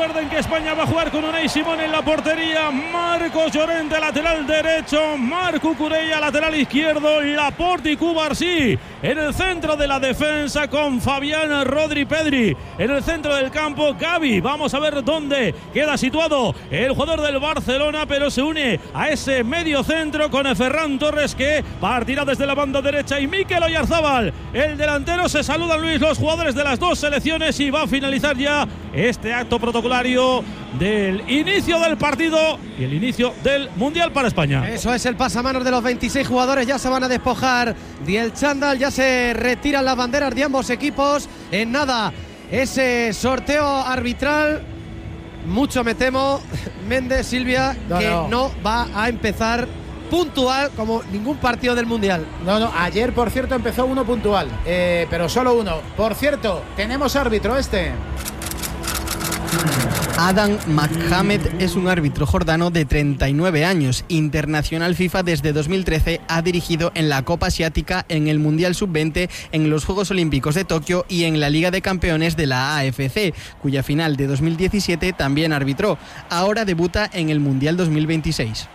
Recuerden que España va a jugar con Unai Simón en la portería, Marcos Llorente lateral derecho, Marc Cucurella lateral izquierdo, Laporte y Cubarsí en el centro de la defensa con Fabián, Rodri, Pedri en el centro del campo, Gavi. Vamos a ver dónde queda situado el jugador del Barcelona, pero se une a ese medio centro con Ferran Torres, que partirá desde la banda derecha, y Mikel Oyarzábal, el delantero. Se saludan, Luis, los jugadores de las dos selecciones, y va a finalizar ya este acto protocolario del inicio del partido y el inicio del Mundial para España. Eso es el pasamanos de los 26 jugadores. Ya se van a despojar del chándal, ya se retiran las banderas de ambos equipos. En nada, ese sorteo arbitral, mucho me temo, Méndez, Silvia, no va a empezar puntual como ningún partido del Mundial. No, ayer, por cierto, empezó uno puntual, pero solo uno. Por cierto, tenemos árbitro Adam Mohamed es un árbitro jordano de 39 años, internacional FIFA desde 2013, ha dirigido en la Copa Asiática, en el Mundial Sub-20, en los Juegos Olímpicos de Tokio y en la Liga de Campeones de la AFC, cuya final de 2017 también arbitró. Ahora debuta en el Mundial 2026.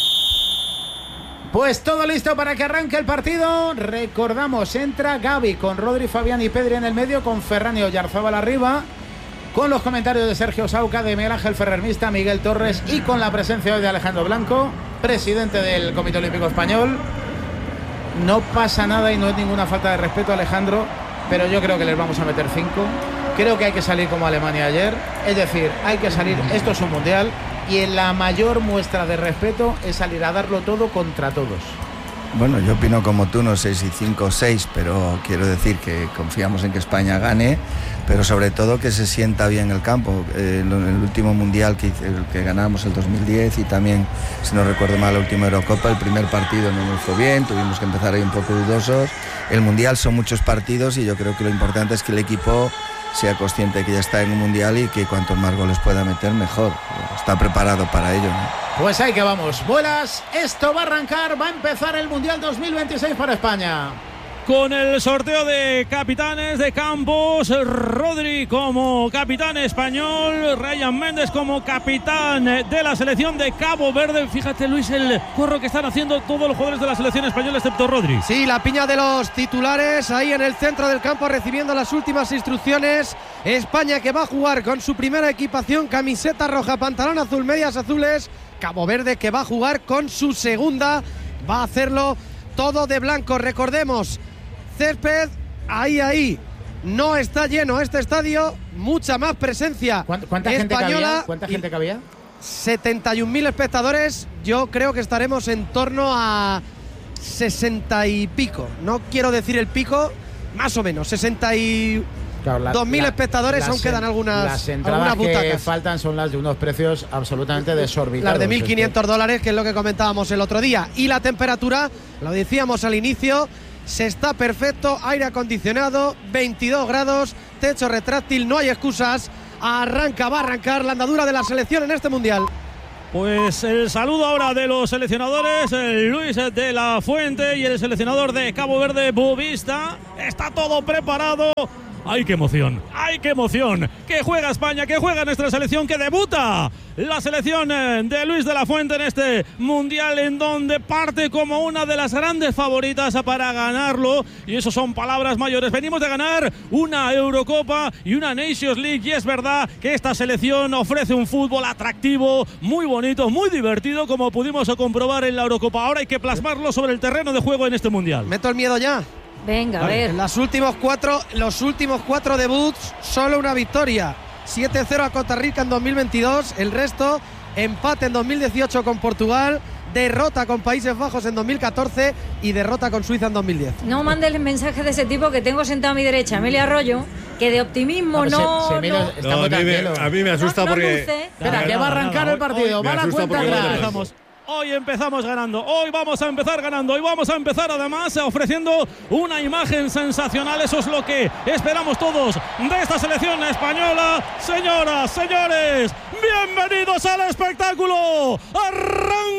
Pues todo listo para que arranque el partido. Recordamos, entra Gavi con Rodri, Fabián y Pedri en el medio, con Ferran y Oyarzábal arriba, con los comentarios de Sergio Sauca, de Miguel Ángel Ferrer Mista, Miguel Torres, y con la presencia hoy de Alejandro Blanco, presidente del Comité Olímpico Español. No pasa nada y no es ninguna falta de respeto, Alejandro, pero yo creo que les vamos a meter 5. Creo que hay que salir como Alemania ayer, es decir, hay que salir, esto es un mundial, y la mayor muestra de respeto es salir a darlo todo contra todos. Bueno, yo opino como tú, no sé si 5 o 6, pero quiero decir que confiamos en que España gane, pero sobre todo que se sienta bien el campo. El último mundial que ganamos, el 2010, y también, si no recuerdo mal, la última Eurocopa, el primer partido no nos fue bien, tuvimos que empezar ahí un poco dudosos. El mundial son muchos partidos y yo creo que lo importante es que el equipo sea consciente de que ya está en un mundial y que cuantos más goles pueda meter, mejor. Está preparado para ello, ¿no? Pues ahí que vamos, vuelas, esto va a arrancar, va a empezar el Mundial 2026 para España. Con el sorteo de capitanes de campos, Rodri como capitán español, Ryan Méndez como capitán de la selección de Cabo Verde. Fíjate, Luis, el corro que están haciendo todos los jugadores de la selección española excepto Rodri. Sí, la piña de los titulares ahí en el centro del campo recibiendo las últimas instrucciones. España, que va a jugar con su primera equipación, camiseta roja, pantalón azul, medias azules. Cabo Verde, que va a jugar con su segunda, va a hacerlo todo de blanco. Recordemos, césped, ahí, no está lleno este estadio, mucha más presencia ¿Cuánta española. gente cabía? 71.000 espectadores. Yo creo que estaremos en torno a 60 y pico, no quiero decir el pico, más o menos 62.000 espectadores, aún quedan las entradas butacas que faltan son las de unos precios absolutamente desorbitados. Las de $1.500, que es lo que comentábamos el otro día. Y la temperatura, lo decíamos al inicio, se está perfecto, aire acondicionado, 22 grados, techo retráctil, no hay excusas. Va a arrancar la andadura de la selección en este mundial. Pues el saludo ahora de los seleccionadores, Luis de la Fuente y el seleccionador de Cabo Verde, Bubista. Está todo preparado. ¡Ay, qué emoción! ¡Ay, qué emoción! Que juega España, que juega nuestra selección, que debuta la selección de Luis de la Fuente en este mundial, en donde parte como una de las grandes favoritas para ganarlo. Y eso son palabras mayores. Venimos de ganar una Eurocopa y una Nations League, y es verdad que esta selección ofrece un fútbol atractivo, muy bonito, muy divertido, como pudimos comprobar en la Eurocopa. Ahora hay que plasmarlo sobre el terreno de juego en este mundial. ¿Meto el miedo ya? Venga, a ver. En los últimos cuatro debuts, solo una victoria. 7-0 a Costa Rica en 2022. El resto, empate en 2018 con Portugal, derrota con Países Bajos en 2014 y derrota con Suiza en 2010. No mandes mensajes de ese tipo, que tengo sentado a mi derecha Amelia Arroyo, que de optimismo a mí me asusta porque... Espera, que va a arrancar el partido, va la cuenta atrás. Hoy empezamos ganando, hoy vamos a empezar ganando, hoy vamos a empezar además ofreciendo una imagen sensacional. Eso es lo que esperamos todos de esta selección española. Señoras, señores, bienvenidos al espectáculo. Arranca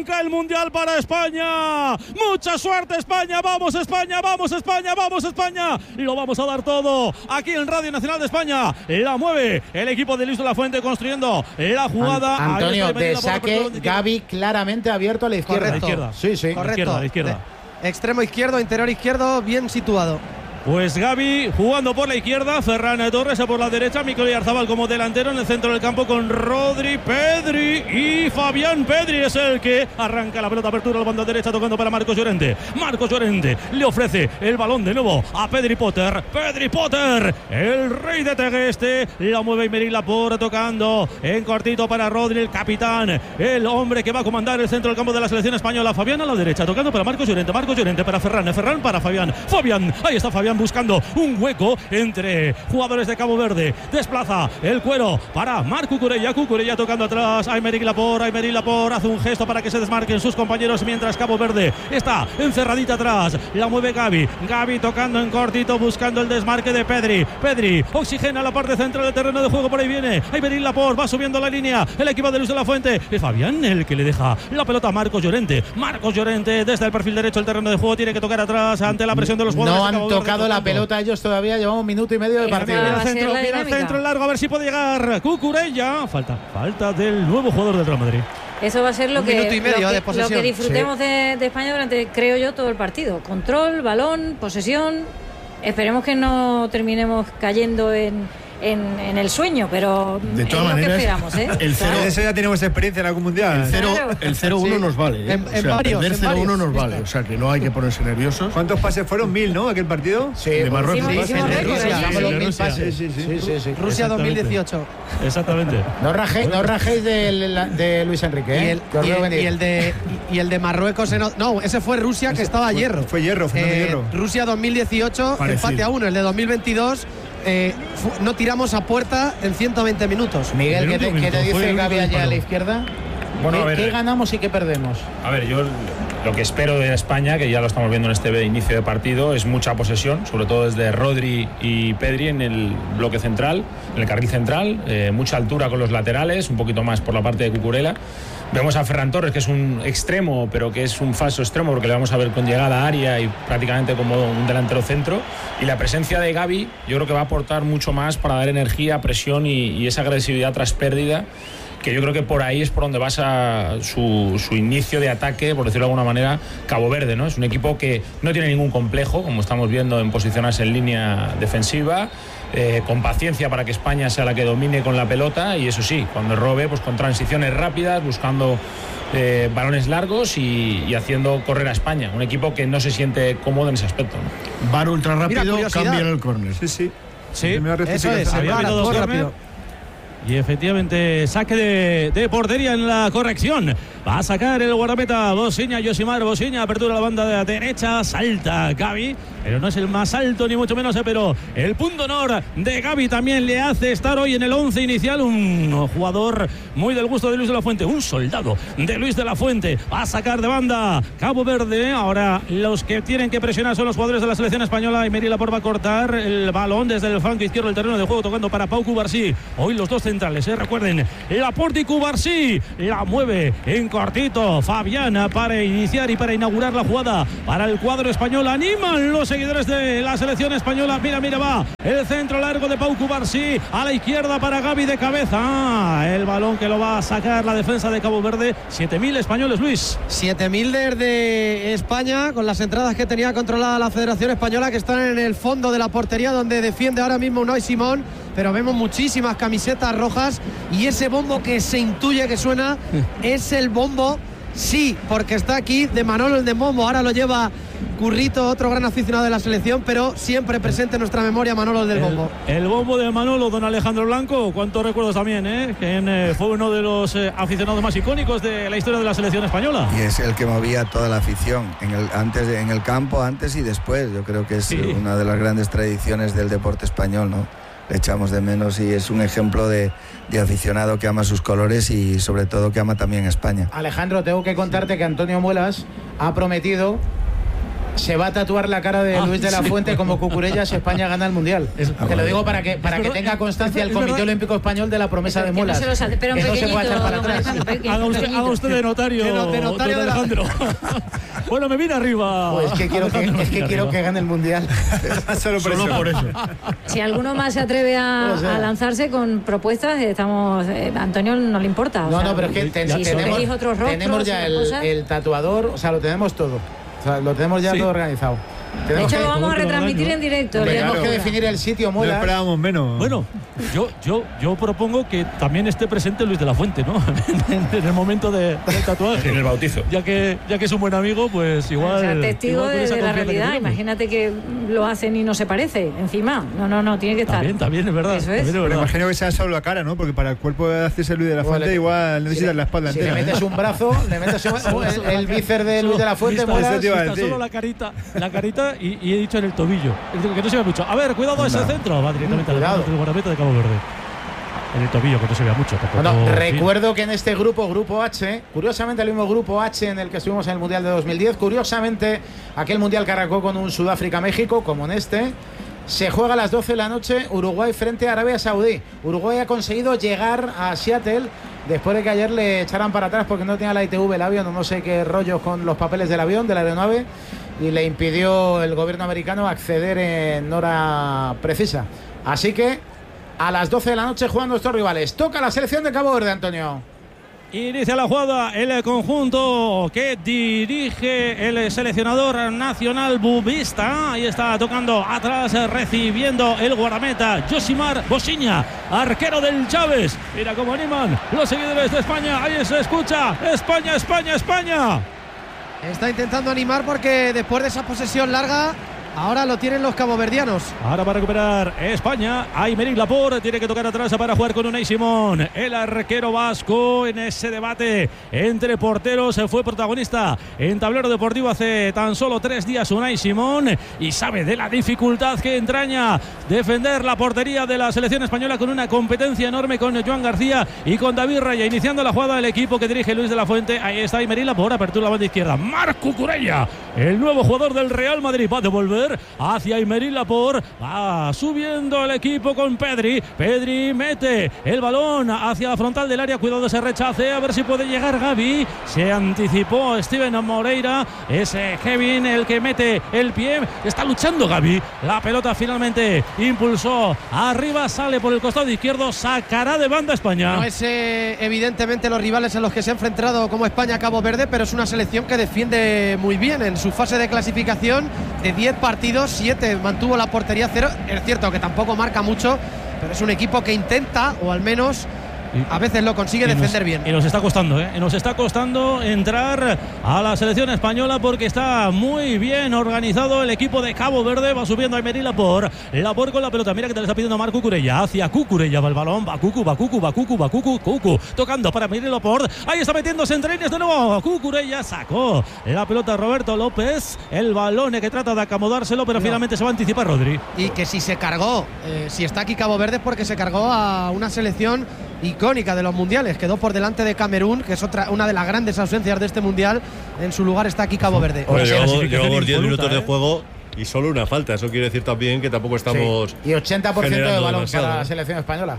arranca el Mundial para España. Mucha suerte España, vamos España, vamos España, vamos España. Lo vamos a dar todo aquí en Radio Nacional de España. La mueve el equipo de Luis de la Fuente construyendo la jugada. Antonio, de saque, Gavi claramente abierto a la izquierda. Correcto. A la izquierda. Sí, sí. Correcto. A la izquierda. Extremo izquierdo, interior izquierdo, bien situado. Pues Gavi jugando por la izquierda, Ferran Torres por la derecha, Mikel Oyarzabal como delantero en el centro del campo con Rodri, Pedri y Fabián. Pedri es el que arranca la pelota, apertura a la banda derecha tocando para Marcos Llorente. Marcos Llorente le ofrece el balón de nuevo a Pedri Potter. Pedri Potter, el rey de Tegueste, la mueve Aymeric Laporte tocando en cortito para Rodri, el capitán, el hombre que va a comandar el centro del campo de la selección española. Fabián a la derecha tocando para Marcos Llorente para Ferran, Ferran para Fabián. Fabián, ahí está Fabián buscando un hueco entre jugadores de Cabo Verde. Desplaza el cuero para Marc Cucurella. Cucurella tocando atrás a Aymeric Laporte. Aymeric Laporte hace un gesto para que se desmarquen sus compañeros mientras Cabo Verde está encerradita atrás. La mueve Gavi. Gavi tocando en cortito buscando el desmarque de Pedri. Pedri oxigena la parte central del terreno de juego. Por ahí viene Aymeric Laporte. Va subiendo la línea el equipo de Luis de la Fuente. Es Fabián el que le deja la pelota a Marcos Llorente. Marcos Llorente desde el perfil derecho del terreno de juego tiene que tocar atrás ante la presión de los jugadores. No han tocado la pelota ellos todavía, llevamos 1 minuto y medio de partido. Mira el centro largo, a ver si puede llegar Cucurella. Falta del nuevo jugador del Real Madrid. Eso va a ser lo que disfrutemos sí. de España durante, creo yo, todo el partido. Control, balón, posesión. Esperemos que no terminemos cayendo en el sueño, pero de todas maneras, lo que esperamos, ¿eh? El 0, claro. eso ya tenemos experiencia en algún mundial. El 0-1 Sí. nos vale. En varios, perder en 0-1 varios. nos vale. O sea, que no hay que ponerse nerviosos. ¿Cuántos pases fueron? 1000, ¿no? Aquel partido. Sí, de Marruecos. Sí, de Rusia. Llevamos los 1000 Rusia. pases. Sí. Rusia 2018. Exactamente. No rajéis de Luis Enrique, ¿eh? Que os veo venir. Y el de Marruecos. No, ese fue Rusia, que estaba Hierro. Fue Hierro, Fernando Hierro. Rusia 2018, Parecido. empate a 1. El de 2022, no tiramos a puerta en 120 minutos. Miguel, ¿qué te Fue dice el Gavi único allá a disparo. la izquierda? Bueno, a ver, ¿Qué ganamos y qué perdemos? A ver, yo lo que espero de España, que ya lo estamos viendo en este inicio de partido, es mucha posesión, sobre todo desde Rodri y Pedri en el bloque central, en el carril central, mucha altura con los laterales, un poquito más por la parte de Cucurella. Vemos a Ferran Torres, que es un extremo, pero que es un falso extremo, porque le vamos a ver con llegada a área y prácticamente como un delantero centro. Y la presencia de Gavi, yo creo que va a aportar mucho más para dar energía, presión y esa agresividad tras pérdida, que yo creo que por ahí es por donde basa su inicio de ataque, por decirlo de alguna manera, Cabo Verde, ¿no? Es un equipo que no tiene ningún complejo, como estamos viendo, en posicionarse en línea defensiva, con paciencia para que España sea la que domine con la pelota, y eso sí, cuando robe, pues con transiciones rápidas, buscando balones largos y haciendo correr a España. Un equipo que no se siente cómodo en ese aspecto, ¿no? VAR ultra rápido, curiosidad. cambia en el córner. Sí. Sí, Primera Eso rectificación. es, Había habido dos rápido. córner. Y efectivamente, saque de portería en la corrección. Va a sacar el guardameta Bosiña, Yosimar Bosiña, apertura a la banda de la derecha, salta Gavi, pero no es el más alto ni mucho menos, pero el punto honor de Gavi también le hace estar hoy en el 11 inicial, un jugador muy del gusto de Luis de la Fuente, un soldado de Luis de la Fuente. Va a sacar de banda Cabo Verde. Ahora los que tienen que presionar son los jugadores de la selección española. Aymeric Laporte va a cortar el balón desde el flanco izquierdo del terreno de juego, tocando para Pau Cubarsí. Hoy los dos centrales, recuerden, Laporte y Cubarsí. La mueve en cortito Fabián para iniciar y para inaugurar la jugada para el cuadro español. Animan los seguidores de la selección española. Mira, va el centro largo de Pau Cubarsí a la izquierda para Gavi de cabeza. El balón que lo va a sacar la defensa de Cabo Verde. 7.000 españoles, Luis. 7.000 desde España, con las entradas que tenía controlada la Federación Española, que están en el fondo de la portería, donde defiende ahora mismo Unai Simón. Pero vemos muchísimas camisetas rojas, y ese bombo que se intuye que suena es el bombo, sí, porque está aquí de Manolo el de bombo. Ahora lo lleva Currito, otro gran aficionado de la selección, pero siempre presente en nuestra memoria Manolo el del bombo. El bombo de Manolo, don Alejandro Blanco. Cuántos recuerdos también, que fue uno de los aficionados más icónicos de la historia de la selección española. Y es el que movía toda la afición en el campo, antes y después. Yo creo que es una de las grandes tradiciones del deporte español, ¿no? Le echamos de menos, y es un ejemplo de aficionado que ama sus colores y sobre todo que ama también España. Alejandro, tengo que contarte que Antonio Muelas ha prometido Se va a tatuar la cara de Luis de la Fuente como Cucurella si España gana el Mundial. Te lo digo para que tenga constancia el Comité Olímpico Español de la promesa de muelas. No se puede echar para atrás. Haga usted de notario, de notario don Alejandro. Bueno, me vine arriba. Pues es que quiero que gane el Mundial. Solo por eso. Si alguno más se atreve a lanzarse con propuestas, estamos. Antonio no le importa. No, pero es que tenemos ya el tatuador, o sea, lo tenemos todo. O sea, lo tenemos ya todo organizado. De hecho, lo vamos a retransmitir en directo. Tenemos que definir el sitio, No esperábamos menos. Bueno, yo propongo que también esté presente Luis de la Fuente, ¿no? en el momento del tatuaje. En el bautizo. Ya que es un buen amigo, pues igual. O sea, testigo igual de la realidad. Imagínate que lo hacen y no se parece. Encima. No, tiene que estar. También es verdad. Eso es. Me imagino que sea solo la cara, ¿no? Porque para el cuerpo de hacerse Luis de la Fuente igual necesitas la espalda entera. Si le metes un brazo, le metes el bíceps de Luis de la Fuente, solo la carita y he dicho en el tobillo. Que no se vea mucho. A ver, cuidado ese centro. Va directamente al guardameta de Cabo Verde. En el tobillo, que no se vea mucho. Recuerdo que en este grupo H, curiosamente el mismo grupo H en el que estuvimos en el Mundial de 2010, curiosamente aquel Mundial que arrancó con un Sudáfrica-México, como en este, se juega a las 12 de la noche Uruguay frente a Arabia Saudí. Uruguay ha conseguido llegar a Seattle después de que ayer le echaran para atrás porque no tenía la ITV el avión, o no sé qué rollos con los papeles del avión, de la aeronave, y le impidió el gobierno americano acceder en hora precisa. Así que a las 12 de la noche juegan nuestros rivales. Toca la selección de Cabo Verde, Antonio. Inicia la jugada el conjunto que dirige el seleccionador nacional Bubista. Ahí está tocando atrás, recibiendo el guardameta Josimar Bosiña, arquero del Chávez. Mira cómo animan los seguidores de España. Ahí se escucha: España, España, España. Está intentando animar porque después de esa posesión larga, ahora lo tienen los caboverdianos. Ahora va a recuperar España. Aymeric Laporte tiene que tocar atrás para jugar con Unai Simón. El arquero vasco en ese debate entre porteros fue protagonista en Tablero Deportivo hace tan solo 3 días Unai Simón, y sabe de la dificultad que entraña defender la portería de la selección española con una competencia enorme con Joan García y con David Raya. Iniciando la jugada del equipo que dirige Luis de la Fuente. Ahí está Aymeric Laporte, apertura la banda izquierda. Marc Cucurella, el nuevo jugador del Real Madrid, va a devolver hacia Aymeric Laporte. Va subiendo el equipo con Pedri. Pedri mete el balón hacia la frontal del área. Cuidado de ese rechace. A ver si puede llegar Gavi. Se anticipó Steven Moreira. Es Kevin el que mete el pie. Está luchando Gavi. La pelota finalmente impulsó arriba. Sale por el costado izquierdo. Sacará de banda España. No es evidentemente los rivales en los que se ha enfrentado como España Cabo Verde, pero es una selección que defiende muy bien en su fase de clasificación. De 10 partidos, 7 mantuvo la portería cero. Es cierto que tampoco marca mucho, pero es un equipo que intenta, o al menos a veces lo consigue defender bien. Y nos está costando, ¿eh? Nos está costando entrar a la selección española porque está muy bien organizado el equipo de Cabo Verde. Va subiendo Aymeric Laporte. Laporte con la pelota. Mira que te le está pidiendo Marc Cucurella. Hacia Cucurella va el balón. Va Cucu. Tocando para Aymeric Laporte. Ahí está metiéndose entre líneas de nuevo. Cucurella sacó la pelota Roberto López. El balón que trata de acomodárselo, pero finalmente se va a anticipar Rodri. Y que si se cargó, si está aquí Cabo Verde es porque se cargó a una selección icónica de los mundiales. Quedó por delante de Camerún, que es una de las grandes ausencias de este mundial. En su lugar está aquí Cabo Verde. Llevamos 10 minutos de juego y solo una falta. Eso quiere decir también que tampoco estamos. Y 80% de balón demasiado, para la selección española.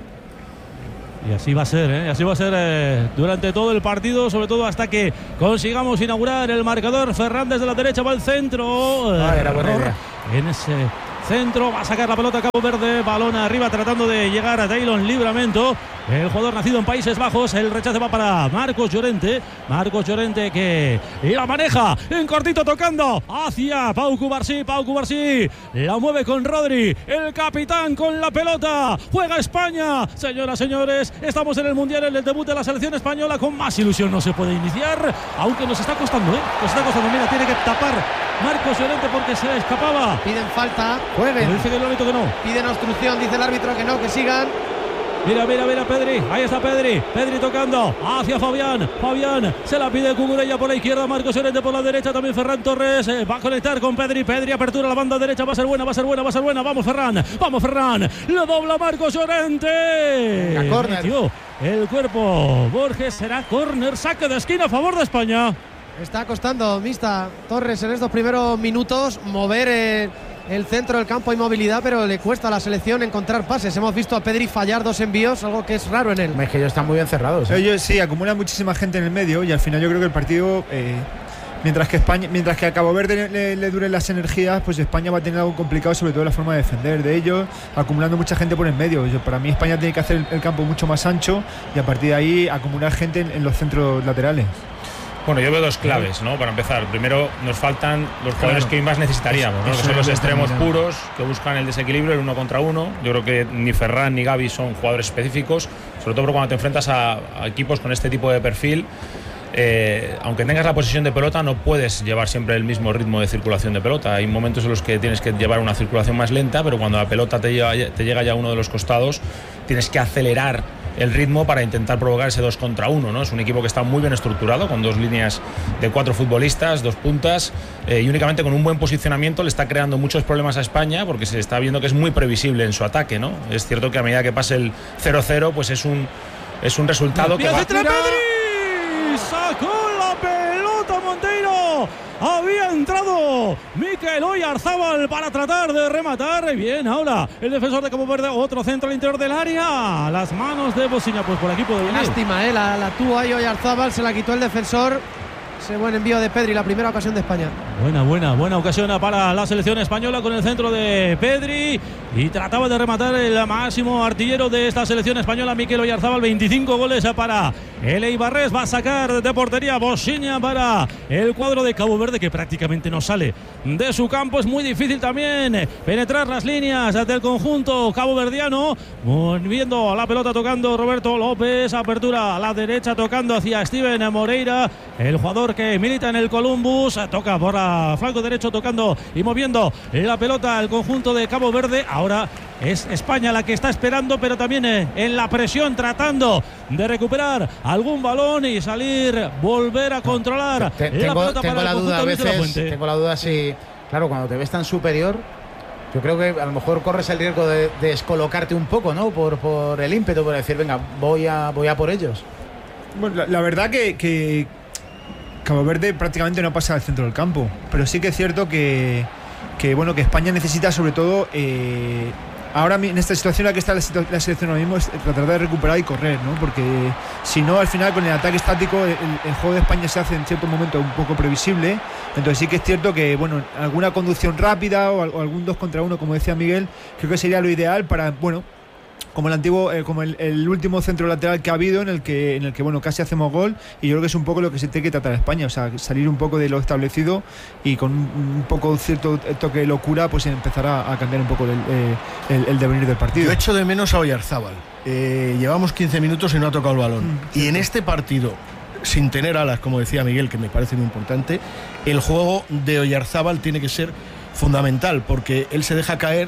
Y así va a ser, ¿eh? Así va a ser durante todo el partido, sobre todo hasta que consigamos inaugurar el marcador. Fernández de la derecha va al centro. Era buena idea. En ese centro va a sacar la pelota Cabo Verde. Balón arriba tratando de llegar a Taylor Livramento, el jugador nacido en Países Bajos. El rechace va para Marcos Llorente. Marcos Llorente que la maneja en cortito, tocando hacia Pau Cubarsí. Pau Cubarsí la mueve con Rodri, el capitán con la pelota. Juega España. Señoras, señores, estamos en el Mundial, en el debut de la selección española. Con más ilusión no se puede iniciar, aunque nos está costando, Nos está costando. Mira, tiene que tapar Marcos Llorente porque se escapaba. Piden falta. Jueguen. Dice que el árbitro que no. Piden obstrucción, dice el árbitro que no, que sigan. Mira Pedri, ahí está Pedri tocando hacia Fabián, se la pide Cucurella por la izquierda, Marcos Llorente por la derecha, también Ferran Torres va a conectar con Pedri, apertura a la banda derecha, va a ser buena, vamos Ferran, le dobla Marcos Llorente, córner. El cuerpo Borges, será córner, saque de esquina a favor de España. Está costando Mista Torres en estos primeros minutos mover el centro del campo y movilidad, pero le cuesta a la selección encontrar pases. Hemos visto a Pedri fallar 2 envíos, algo que es raro en él. Es que ellos están muy bien cerrados. Ellos sí, acumulan muchísima gente en el medio y al final yo creo que el partido, mientras que a Cabo Verde le duren las energías, pues España va a tener algo complicado, sobre todo la forma de defender de ellos, acumulando mucha gente por el medio. Para mí España tiene que hacer el campo mucho más ancho y a partir de ahí acumular gente en los centros laterales. Bueno, yo veo 2 claves, ¿no? Para empezar, primero nos faltan los jugadores que más necesitaríamos, ¿no? Que son los extremos puros, que buscan el desequilibrio, el 1 contra 1. Yo creo que ni Ferran ni Gavi son jugadores específicos, sobre todo cuando te enfrentas a equipos con este tipo de perfil. Aunque tengas la posesión de pelota, no puedes llevar siempre el mismo ritmo de circulación de pelota. Hay momentos en los que tienes que llevar una circulación más lenta, pero cuando la pelota te llega ya a uno de los costados, tienes que acelerar el ritmo para intentar provocar ese 2 contra 1, ¿no? Es un equipo que está muy bien estructurado, con 2 líneas de 4 futbolistas, 2 puntas, y únicamente con un buen posicionamiento le está creando muchos problemas a España, porque se está viendo que es muy previsible en su ataque, ¿no? Es cierto que a medida que pase el 0-0, pues es un resultado que va... Sacó la pelota Monteiro. Había entrado Mikel Oyarzabal para tratar de rematar. Bien, ahora el defensor de Cabo Verde, otro centro al interior del área. Las manos de Bosiña, pues por aquí puede venir. Lástima, la tuvo ahí Oyarzabal, se la quitó el defensor. Ese buen envío de Pedri, la primera ocasión de España. Buena ocasión para la selección española con el centro de Pedri. Y trataba de rematar el máximo artillero de esta selección española, Mikel Oyarzabal. 25 goles para el Eibarrés. Va a sacar de portería Bosiña para el cuadro de Cabo Verde, que prácticamente no sale de su campo. Es muy difícil también penetrar las líneas del conjunto caboverdiano. Viendo la pelota tocando Roberto López. Apertura a la derecha tocando hacia Steven Moreira, el jugador que milita en el Columbus. Toca por la flanco derecho tocando y moviendo la pelota al conjunto de Cabo Verde. Ahora es España la que está esperando, pero también en la presión, tratando de recuperar algún balón y salir, volver a controlar la pelota para el conjunto de la Fuente. Tengo la duda si, claro, cuando te ves tan superior, yo creo que a lo mejor corres el riesgo de descolocarte un poco, ¿no? Por el ímpetu, por decir, venga, voy a por ellos. Bueno, la verdad que Cabo Verde prácticamente no pasa al centro del campo, pero sí que es cierto que España necesita, sobre todo ahora en esta situación en la que está la selección ahora mismo, es tratar de recuperar y correr, ¿no? Porque si no, al final con el ataque estático el juego de España se hace en cierto momento un poco previsible. Entonces sí que es cierto que alguna conducción rápida o algún 2 contra 1, como decía Miguel, creo que sería lo ideal para, como el antiguo, como el último centro lateral que ha habido, en el que casi hacemos gol, y yo creo que es un poco lo que se tiene que tratar a España, o sea, salir un poco de lo establecido y con un poco cierto toque de locura, pues empezar a cambiar un poco el devenir del partido. Yo echo de menos a Oyarzabal. Llevamos 15 minutos y no ha tocado el balón, y en este partido, sin tener alas, como decía Miguel, que me parece muy importante, el juego de Oyarzabal tiene que ser fundamental, porque él se deja caer,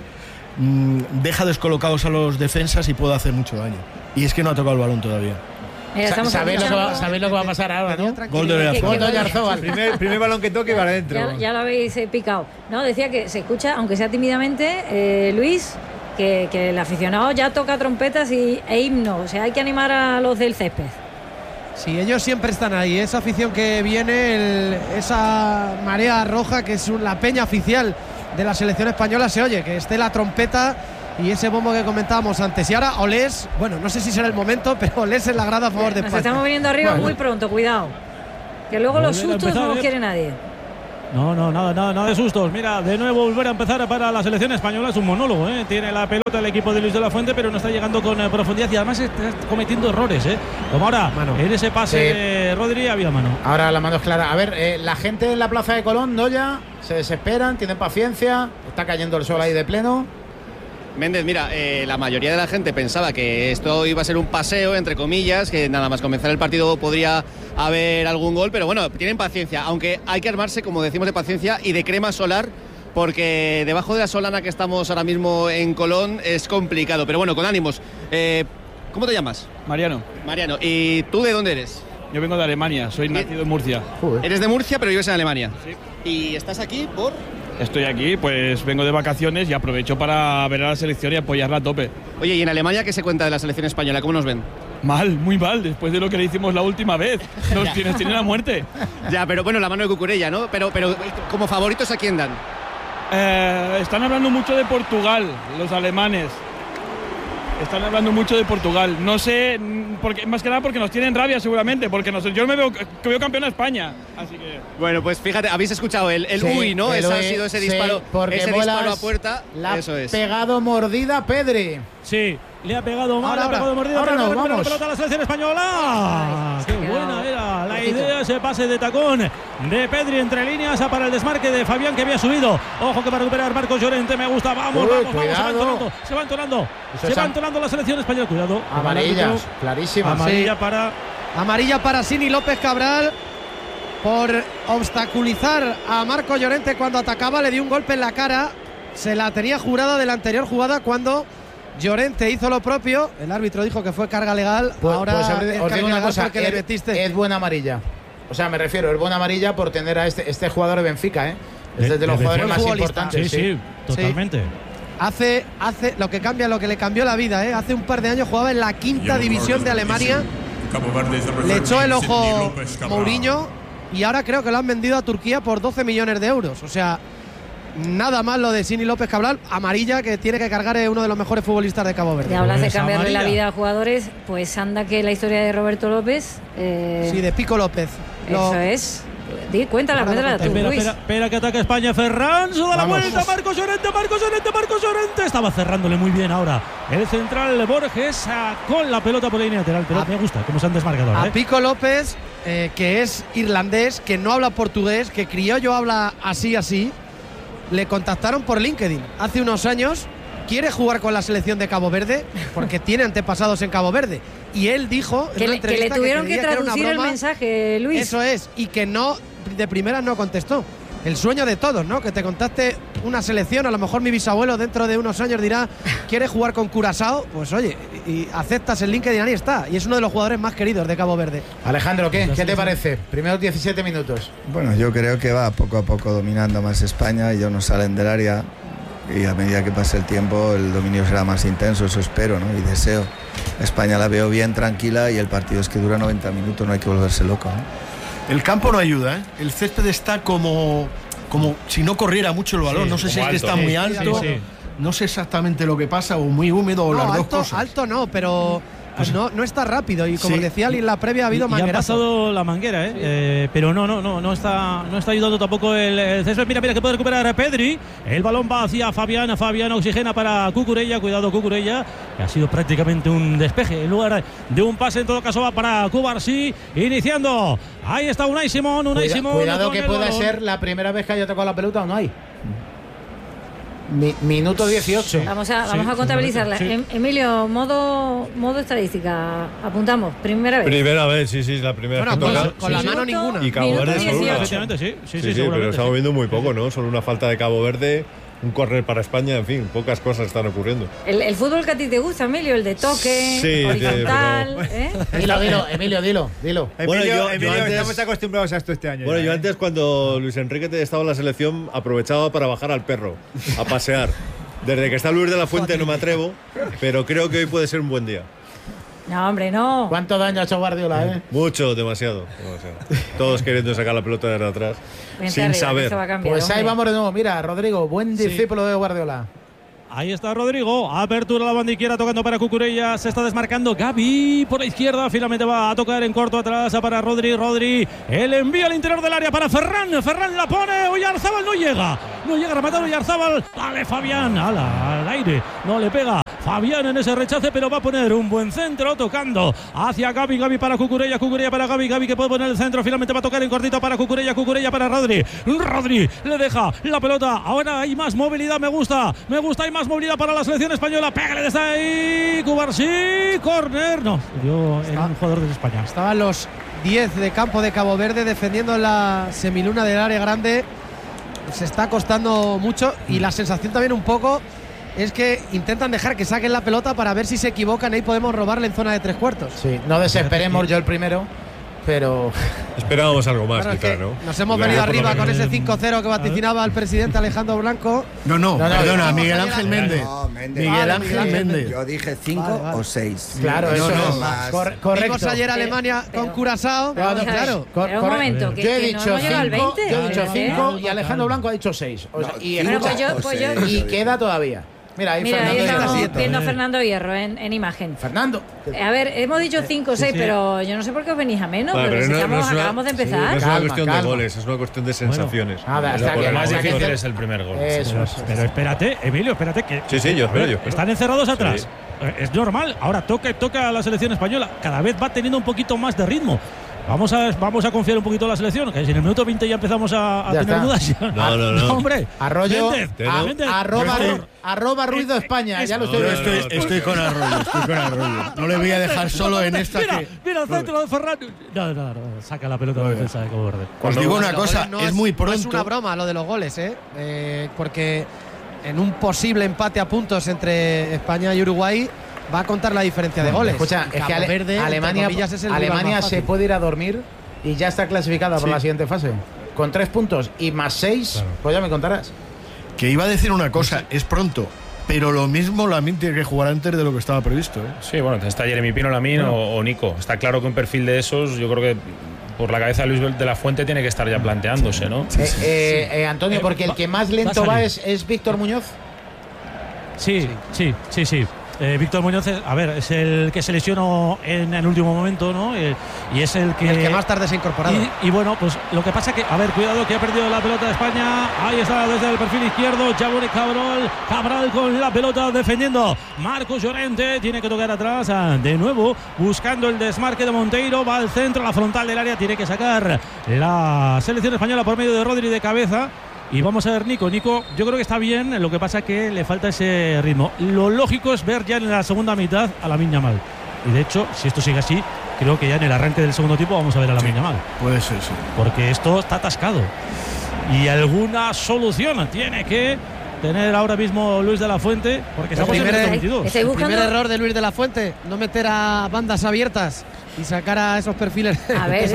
deja descolocados a los defensas y puede hacer mucho daño. Y es que no ha tocado el balón todavía. Sabéis lo que va a pasar ahora, ¿no? Gol de Oyarzabal. primer balón que toque para adentro. Ya lo habéis picado. No, decía que se escucha, aunque sea tímidamente, Luis, que el aficionado ya toca trompetas e himnos. O sea, hay que animar a los del césped. Sí, ellos siempre están ahí. Esa afición que viene, esa marea roja, que es la peña oficial de la selección española, se oye, que esté la trompeta y ese bombo que comentábamos antes. Y ahora Olés, no sé si será el momento, pero Olés en la grada a favor de España. Nos estamos viniendo arriba muy pronto, cuidado, que luego los sustos no los quiere nadie. No, nada de sustos. Mira, de nuevo volver a empezar para la selección española. Es un monólogo, ¿eh? Tiene la pelota el equipo de Luis de la Fuente, pero no está llegando con profundidad y además está cometiendo errores, ¿eh? Como ahora, en ese pase de Rodri había mano. Ahora la mano es clara. A ver, la gente en la plaza de Colón, Noya, se desesperan, tienen paciencia, está cayendo el sol ahí de pleno. Méndez, mira, la mayoría de la gente pensaba que esto iba a ser un paseo, entre comillas, que nada más comenzar el partido podría haber algún gol, pero bueno, tienen paciencia, aunque hay que armarse, como decimos, de paciencia y de crema solar, porque debajo de la solana que estamos ahora mismo en Colón es complicado, pero bueno, con ánimos. ¿Cómo te llamas? Mariano. ¿Y tú de dónde eres? Yo vengo de Alemania, soy nacido en Murcia. Eres de Murcia, pero vives en Alemania. Sí. ¿Y estás aquí por...? Estoy aquí, pues vengo de vacaciones y aprovecho para ver a la selección y apoyarla a tope. Oye, ¿y en Alemania qué se cuenta de la selección española? ¿Cómo nos ven? Mal, muy mal, después de lo que le hicimos la última vez. Nos tienen a muerte. Ya, pero bueno, la mano de Cucurella, ¿no? Pero como favoritos, ¿a quién dan? Están hablando mucho de Portugal, los alemanes. Están hablando mucho de Portugal. No sé, porque, más que nada porque nos tienen rabia seguramente, porque yo me veo campeón a España. Así que... Bueno, pues fíjate, habéis escuchado el Sí, uy, ¿no? Ese ha uy, sido ese sí, disparo, porque ese Bolas disparo a puerta. la Eso es. pegado mordida Pedri. Sí, le ha pegado mal, Ahora, le ha pegado mordida. ahora pero no, recupera vamos. la pelota a la selección española. ¡Qué buena era la idea! Ese pase de tacón de Pedri entre líneas para el desmarque de Fabián, que había subido. Ojo que va a recuperar Marcos Llorente, me gusta. Vamos, se va entonando. Se va entonando la selección española. Cuidado. Amarillas, clarísimas. Amarilla para Sini López Cabral por obstaculizar a Marcos Llorente cuando atacaba. Le dio un golpe en la cara. Se la tenía jurada de la anterior jugada cuando Llorente hizo lo propio. El árbitro dijo que fue carga legal. Ahora os digo una cosa, que le metiste. es buena amarilla. O sea, me refiero, es buena amarilla por tener a este jugador de Benfica, ¿eh? Es de los jugadores más importantes. Sí, totalmente. Hace lo que cambia, lo que le cambió la vida, ¿eh? Hace un par de años jugaba en la quinta división de Alemania. Le echó el ojo Mourinho y ahora creo que lo han vendido a Turquía por 12 millones de euros. O sea, nada más lo de Sini López Cabral. Amarilla, que tiene que cargar, es uno de los mejores futbolistas de Cabo Verde. Y hablas de cambiarle la vida a jugadores, pues anda que la historia de Roberto López. Sí, de Pico López. Eso es. Cuéntala tú, Luis. Espera que ataque España. Ferran se da la vuelta. Marcos Llorente. Estaba cerrándole muy bien ahora el central Borges con la pelota por la línea lateral. Pero me gusta cómo se han desmarcado. A Pico López, que es irlandés, que no habla portugués, que criollo habla así. Le contactaron por LinkedIn hace unos años. Quiere jugar con la selección de Cabo Verde porque tiene antepasados en Cabo Verde. Y él dijo que le tuvieron que traducir el mensaje, Luis. Eso es, y que no, de primeras no contestó. El sueño de todos, ¿no? Que te contacte una selección. A lo mejor mi bisabuelo dentro de unos años dirá, ¿quiere jugar con Curazao? Pues oye, y aceptas el LinkedIn, ahí está. Y es uno de los jugadores más queridos de Cabo Verde. Alejandro, ¿qué te parece? Primeros 17 minutos. Bueno, yo creo que va poco a poco dominando más España. Ellos no salen del área. Y a medida que pase el tiempo el dominio será más intenso, eso espero, ¿no? Y deseo. España la veo bien, tranquila, y el partido es que dura 90 minutos, no hay que volverse loco, ¿no? El campo no ayuda, ¿eh? El césped está como si no corriera mucho el balón, no sé si es que está muy alto, no sé exactamente lo que pasa, o muy húmedo, o las dos cosas. Alto no, pero... Pues no está rápido, y como decía en la previa ha habido manguerazo. Ya ha pasado la manguera, pero no está ayudando tampoco el césped. Mira que puede recuperar a Pedri. El balón va hacia Fabián oxigena para Cucurella. Cuidado Cucurella, que ha sido prácticamente un despeje en lugar de un pase. En todo caso va para Cubarsí, iniciando. Ahí está Unai Simón. Cuidado que pueda ser la primera vez que haya tocado la pelota o no hay. Minuto 18. Vamos a contabilizarla. Sí. Emilio, modo estadística. Apuntamos. Primera vez. Sí, la primera vez que toca. toca. Con la mano ninguna. Y Cabo Verde solo una. Efectivamente, sí, Pero estamos viendo muy poco, ¿no? Solo una falta de Cabo Verde, un córner para España, en fin, pocas cosas están ocurriendo. El fútbol que a ti te gusta, Emilio, el de toque, horizontal. Emilio, dilo. Bueno, yo antes, estamos acostumbrados a esto este año. Bueno, yo antes, cuando Luis Enrique estaba en la selección, aprovechaba para bajar al perro, a pasear. Desde que está Luis de la Fuente no me atrevo, pero creo que hoy puede ser un buen día. No, hombre, no. ¿Cuánto daño ha hecho Guardiola, Mucho, demasiado. Todos queriendo sacar la pelota desde atrás, sin saber. Pues ahí vamos de nuevo. Mira, Rodrigo, buen discípulo de Guardiola. Ahí está Rodrigo, apertura la banda izquierda tocando para Cucurella, se está desmarcando Gavi por la izquierda, finalmente va a tocar en corto atrás para Rodri, el envío al interior del área para Ferran la pone, Oyarzabal no llega a rematar Oyarzabal, dale Fabián, al aire, no le pega Fabián en ese rechace, pero va a poner un buen centro tocando hacia Gavi para Cucurella para Gavi que puede poner el centro, finalmente va a tocar en cortito para Cucurella para Rodri le deja la pelota, ahora hay más movilidad, me gusta, hay más movilidad para la selección española, pégale desde ahí, Cubarsí, córner, no, dio en un jugador de España. Estaban los 10 de campo de Cabo Verde defendiendo la semiluna del área grande, se está costando mucho y la sensación también un poco es que intentan dejar que saquen la pelota para ver si se equivocan y podemos robarle en zona de 3 cuartos. Sí, no desesperemos, yo el primero. pero esperábamos algo más, Claro, quizá, es que ¿no? nos hemos venido arriba con ese 5-0 que vaticinaba el presidente Alejandro Blanco. No, perdona, Miguel Ángel Méndez. No, Méndez. Miguel Ángel Méndez. Yo dije 5 o 6. claro, No, eso no, es más. correcto. Vimos ayer Alemania con Curazao. Claro, Claro. Pero un momento, Yo he que dicho no hemos llegado al 5, 20. yo he dicho ¿eh? 5 y Alejandro Blanco ha dicho 6. O sea, No, y, cinco escucha, o seis. y queda todavía. Mira, ahí Mira, ahí Fernando estamos Hierro. viendo a Fernando Hierro en imagen. Fernando. A ver, hemos dicho 5 o 6, sí. pero yo no sé por qué os venís a menos, Vale, pero si no estamos, es una- acabamos de No empezar. es Calma, una cuestión calma. de goles, es una cuestión de sensaciones. Nada, está Lo bien. más o sea, que difícil te- es el primer gol. Eso es. Pero espérate, Emilio, espérate que. Sí, yo espero. Están encerrados atrás. Sí. Es normal. Ahora toca a la selección española. Cada vez va teniendo un poquito más de ritmo. Vamos a confiar un poquito en la selección. Que si en el minuto 20 ya empezamos a Ya tener está. dudas. No. Hombre. Arroyo, Méndez, Méndez. arroba Ruido España, ya lo estoy Yo viendo. estoy con Arroyo, No le voy a dejar solo en esta Mira, que... mira el centro de Ferran. No, saca la pelota de defensa de Cabo Verde. Os digo una Los cosa, goles es muy No es pronto. una broma lo de los goles, porque en un posible empate a puntos entre España y Uruguay va a contar la diferencia de goles. Escucha, Y es que Cabo Verde, entre Alemania, comillas, es el rival Alemania más se fácil. puede ir a dormir y ya está clasificada por Sí. la siguiente fase. Con 3 puntos y más 6, pues ya me contarás. Que iba a decir una cosa, es pronto, pero lo mismo Lamine tiene que jugar antes de lo que estaba previsto. Sí, bueno, está Jeremy Pino, Lamine o Nico. Está claro que un perfil de esos, yo creo que por la cabeza de Luis de la Fuente tiene que estar ya planteándose, ¿no? Antonio, porque el que más lento va es Víctor Muñoz. Sí. Víctor Muñoz, es el que se lesionó en el último momento, ¿no? Y es el que más tarde se ha incorporado. Y bueno, pues lo que pasa que, cuidado que ha perdido la pelota de España. Ahí está desde el perfil izquierdo, Jabone Cabral con la pelota defendiendo. Marcos Llorente tiene que tocar atrás de nuevo, buscando el desmarque de Monteiro. Va al centro, la frontal del área, tiene que sacar la selección española por medio de Rodri de cabeza. Y vamos a ver Nico, yo creo que está bien, lo que pasa es que le falta ese ritmo. Lo lógico es ver ya en la segunda mitad a Lamine Yamal. Y de hecho, si esto sigue así, creo que ya en el arranque del segundo tiempo vamos a ver a Lamine Yamal. Puede ser, sí. Porque esto está atascado. Y alguna solución tiene que tener ahora mismo Luis de la Fuente, porque estamos en el 22. El primer error de Luis de la Fuente, no meter a bandas abiertas y sacar a esos perfiles. A ver,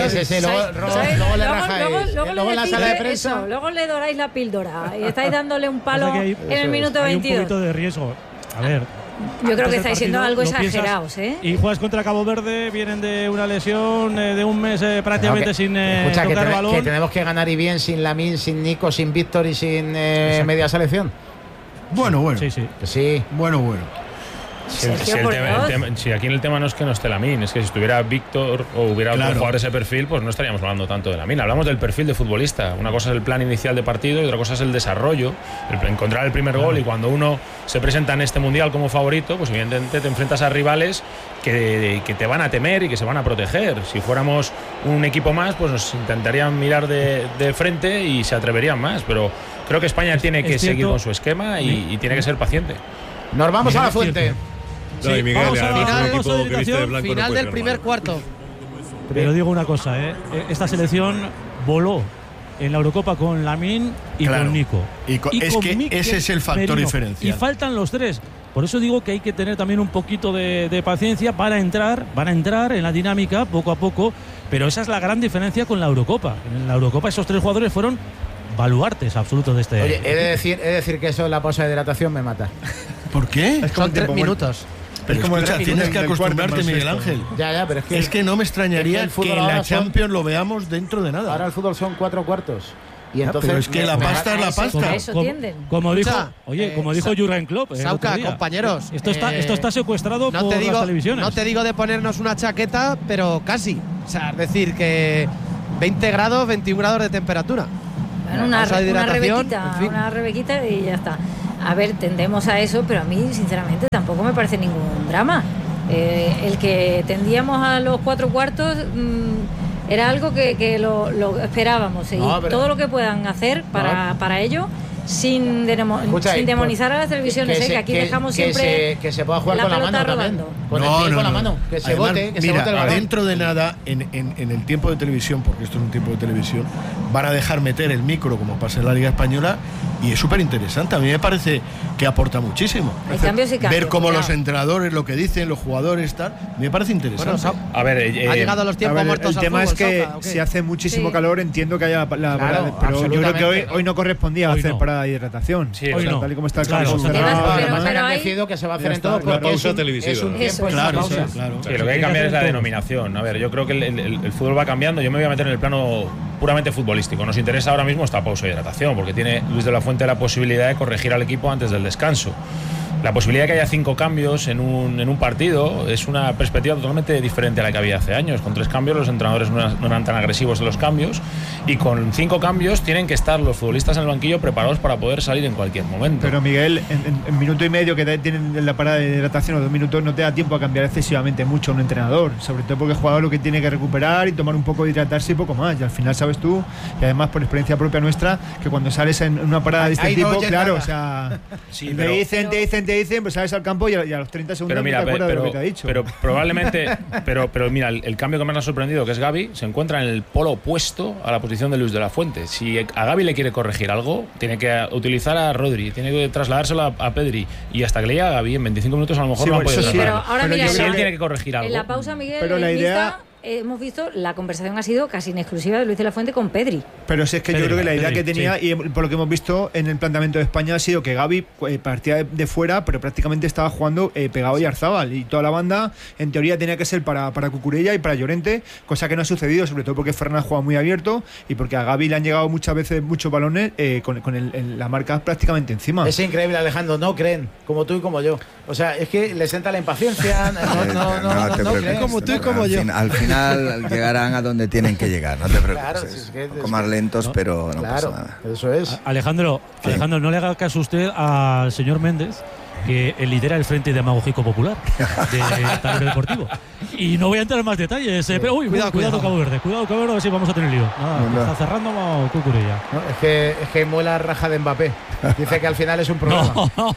luego le rajáis. Luego en la sala de prensa. Eso, luego le doráis la píldora y estáis dándole un palo en el minuto hay 22. un poquito de riesgo. A ver. Yo creo que estáis siendo algo lo piensas, exagerados, ¿eh? Y juegas contra Cabo Verde, vienen de una lesión de un mes prácticamente sin Escucha, tocar balón. que tenemos que ganar y bien sin Lamine, sin Nico, sin Víctor y sin media selección. Bueno. Sí. Bueno. Si aquí el tema no es que no esté Lamine, es que si estuviera Víctor o hubiera otro jugador de ese perfil, pues no estaríamos hablando tanto de Lamine. Hablamos del perfil de futbolista. Una cosa es el plan inicial de partido y otra cosa es el desarrollo, encontrar el primer gol. Y cuando uno se presenta en este mundial como favorito, pues evidentemente te enfrentas a rivales que te van a temer y que se van a proteger. Si fuéramos un equipo más, pues nos intentarían mirar de frente y se atreverían más. Pero creo que España tiene que seguir con su esquema y tiene que ser paciente. Nos vamos a la Fuente. No, y Miguel, vamos a además, la un equipo que viste de blanco final no puede del ser primer malo. cuarto. Pero digo una cosa, esta selección voló en la Eurocopa con Lamine y con Nico. Es con que Mikel ese es el factor Merino. diferencial. Y faltan los tres. Por eso digo que hay que tener también un poquito de paciencia para entrar en la dinámica poco a poco. Pero esa es la gran diferencia con la Eurocopa. En la Eurocopa esos tres jugadores fueron baluartes absolutos de este. Oye, he de decir que eso en la pausa de hidratación me mata. ¿Por qué? Son 3 minutos. Pero escucha, tienes que acostumbrarte, Miguel Ángel. Ya, pero es que no me extrañaría el fútbol que ahora la Champions lo veamos dentro de nada. Ahora el fútbol son 4 cuartos. Y entonces, pero es que la pasta es la pasta. Eso tienden. Como dijo, Escucha, como dijo Jurgen Klopp. Sauca, compañeros. Esto está secuestrado no por te digo, las televisiones. No te digo de ponernos una chaqueta, pero casi. O sea, es decir, que 20 grados, 21 grados de temperatura. Bueno, una rebequita y ya está. A ver, tendemos a eso, pero a mí, sinceramente, tampoco me parece ningún drama. El que tendíamos a los 4 cuartos era algo que lo esperábamos. Seguir todo lo que puedan hacer para ello, sin demonizar a las televisiones, que aquí dejamos siempre que se pueda jugar con la mano rodando. Con la mano, que se Además, bote, que mira, se bote el balón. dentro de nada, en el tiempo de televisión, porque esto es un tiempo de televisión, van a dejar meter el micro, como pasa en la Liga Española, y es súper interesante. A mí me parece que aporta muchísimo. Hay cambios y cambios. Ver cómo los entrenadores, lo que dicen, los jugadores, tal, me parece interesante. Bueno, A ver, ha llegado los tiempos muertos. El tema al es fútbol, que Sauca, ¿o qué? si hace muchísimo calor, entiendo que haya la Claro, pero yo creo que absolutamente. hoy no correspondía Hoy hacer no. parada de hidratación. Sí, O sea, no. tal y como está el Claro. campo Pero- cerrado, Además pero han hay- decidido que se va a hacer Ya en todo está, porque pausa es un televisiva. es un Eso tiempo es. en Claro, pausa. claro. Sí, lo que hay que cambiar es la denominación. A ver, yo creo que el fútbol va cambiando. Yo me voy a meter en el plano puramente futbolístico. Nos interesa ahora mismo esta pausa de hidratación, porque tiene Luis de la Fuente la posibilidad de corregir al equipo antes del descanso. La posibilidad de que haya 5 cambios en un partido es una perspectiva totalmente diferente a la que había hace años. Con 3 cambios los entrenadores no eran tan agresivos de los cambios, y con 5 cambios tienen que estar los futbolistas en el banquillo preparados para poder salir en cualquier momento. Pero Miguel, en minuto y medio que tienen la parada de hidratación o 2 minutos no te da tiempo a cambiar excesivamente mucho a un entrenador, sobre todo porque el jugador lo que tiene que recuperar y tomar un poco de hidratarse y poco más, y al final sabes tú, y además por experiencia propia nuestra, que cuando sales en una parada de este Ahí no tipo, oyes claro, nada. o sea, Sí, te pero- dicen, pues sales al campo y a los 30 segundos Pero mira, no te acuerdas de lo que pero, te ha dicho. pero probablemente, pero mira, el cambio que más me ha sorprendido, que es Gavi, se encuentra en el polo opuesto a la posición de Luis de la Fuente. Si a Gavi le quiere corregir algo, tiene que utilizar a Rodri, tiene que trasladárselo a Pedri, y hasta que le llegue a Gavi en 25 minutos a lo mejor Sí, no han bueno, podido eso sí. trasladar. Pero ahora Pero mira, yo Si creo él que- tiene que corregir algo. en la pausa, Miguel, Pero la en idea- Vista, hemos visto la conversación ha sido casi en exclusiva de Luis de la Fuente con Pedri. Pero si es que Pedri, yo creo que la idea Pedri, que tenía, y por lo que hemos visto en el planteamiento de España, ha sido que Gavi partía de fuera, pero prácticamente estaba jugando pegado a Yarzábal, y toda la banda en teoría tenía que ser para Cucurella y para Llorente, cosa que no ha sucedido, sobre todo porque Fernández juega muy abierto y porque a Gavi le han llegado muchas veces muchos balones con la marca prácticamente encima. Es increíble, Alejandro, no creen, como tú y como yo. O sea, es que les entra la impaciencia, No te preocupes. creen. Como tú y como yo. Al final llegarán a donde tienen que llegar, no te preocupes. Claro, si es que- un poco más lentos, pero no Claro, pasa nada. eso es. Alejandro, no le haga caso usted al señor Méndez, que lidera el Frente Demagógico Popular de Tablero Deportivo. Y no voy a entrar en más detalles, pero cuidado Cabo Verde, a ver si vamos a tener lío. Nada, está cerrando Cucurella. No, es que muela raja de Mbappé. Dice que al final es un problema. No,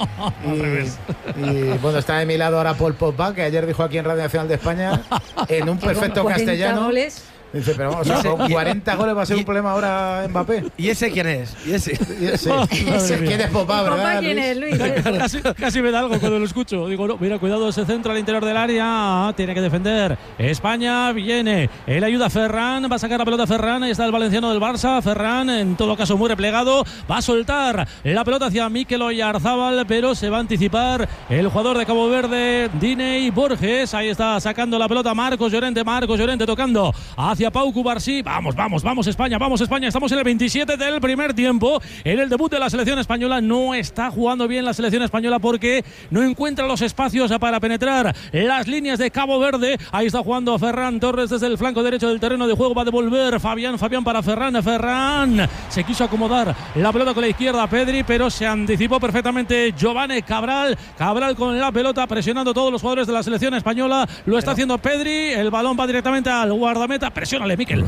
Y bueno, está de mi lado ahora Paul Pogba, que ayer dijo aquí en Radio Nacional de España, en un perfecto 40 castellano. goles. Dice, pero vamos, o sea, con 40 goles va a ser un problema ahora Mbappé. ¿Y ese quién es? ¿Y ese? ¿Quién es Pogba, verdad? Papá, ¿quién es, Luis? Casi me da algo cuando lo escucho. Digo, no, mira, cuidado, ese centro al interior del área. Tiene que defender España. Viene. Él ayuda a Ferran. Va a sacar la pelota Ferran. Ahí está el valenciano del Barça. Ferran, en todo caso, muy replegado. Va a soltar la pelota hacia Mikel Oyarzábal, pero se va a anticipar el jugador de Cabo Verde, Diney Borges. Ahí está sacando la pelota Marcos Llorente tocando hacia Pau Cubarsí. Vamos España, estamos en el 27 del primer tiempo, en el debut de la selección española. No está jugando bien la selección española porque no encuentra los espacios para penetrar las líneas de Cabo Verde. Ahí está jugando Ferran Torres desde el flanco derecho del terreno de juego, va a devolver Fabián para Ferran se quiso acomodar la pelota con la izquierda Pedri, pero se anticipó perfectamente Giovanni Cabral con la pelota, presionando a todos los jugadores de la selección española. Lo está haciendo Pedri, el balón va directamente al guardameta. Presiónale Mikel.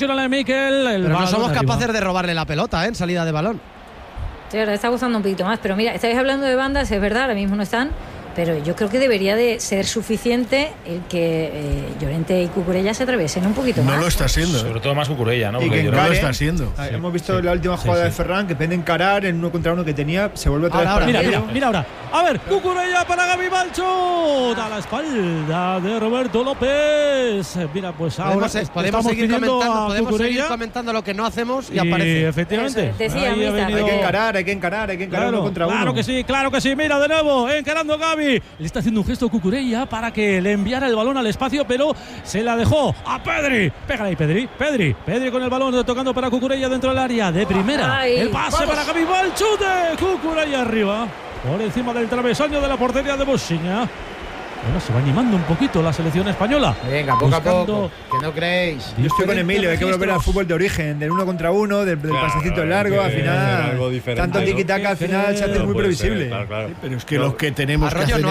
Pero no somos capaces de robarle la pelota, en salida de balón. Sí, ahora está gustando un poquito más. Pero mira, estáis hablando de bandas, es verdad, ahora mismo no están. Pero yo creo que debería de ser suficiente el que Llorente y Cucurella se atraviesen un poquito más. No lo está haciendo. Sobre todo más Cucurella, ¿no? Y Porque que yo- No lo encare. está haciendo. Hemos visto la última jugada de Ferran, que pende encarar en 1 contra 1 que tenía, se vuelve otra vez para Mira ahora. A ver, Cucurella para Gavi Balcho. Da la espalda de Roberto López. Mira, pues ahora Podemos seguir comentando lo que no hacemos y aparece. Efectivamente. Eso, decía, Ahí ha Mister. venido- hay que encarar 1 contra 1. Claro que sí. Mira de nuevo, encarando Gavi. Le está haciendo un gesto Cucurella para que le enviara el balón al espacio, pero se la dejó a Pedri. Pégale ahí, Pedri con el balón tocando para Cucurella dentro del área de primera. Ay, El pase para Gavi Balcho de Cucurella arriba, por encima del travesaño de la portería de Bosnia. Bueno, se va animando un poquito la selección española. Venga, poco a Buscando- poco, que no creéis. Yo estoy con Emilio, hay que volver al fútbol de origen, del 1 contra 1, del pasecito largo, al hacer final. algo diferente, Tanto ¿no? tiki-taka al final se hace muy Puede ser, previsible. claro. Pero es que los que tenemos que Arroyo hacer no